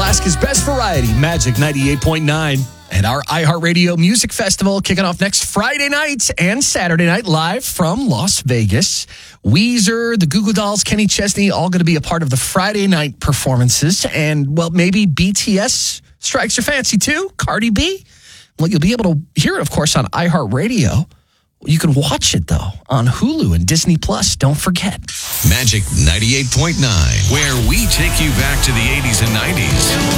Alaska's best variety, Magic 98.9. And our iHeartRadio Music Festival kicking off next Friday night and Saturday night live from Las Vegas. Weezer, the Goo Goo Dolls, Kenny Chesney, all going to be a part of the Friday night performances. And, well, maybe BTS strikes your fancy too. Cardi B. Well, you'll be able to hear it, of course, on iHeartRadio. You can watch it, though, on Hulu and Disney+. Don't forget. Magic 98.9, where we take you back to the 80s and 90s.